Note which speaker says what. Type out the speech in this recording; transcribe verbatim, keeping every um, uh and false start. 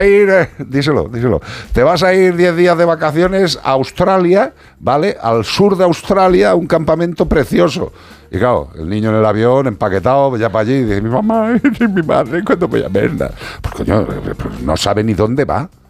Speaker 1: ir, eh, díselo, díselo. Te vas a ir diez días de vacaciones a Australia, ¿vale? Al sur de Australia, a un campamento precioso. Y claro, el niño en el avión, empaquetado, ya para allí, y dice, mi mamá, mi madre, ¿cuándo voy a verla? Pues coño, pues no sabe ni dónde va.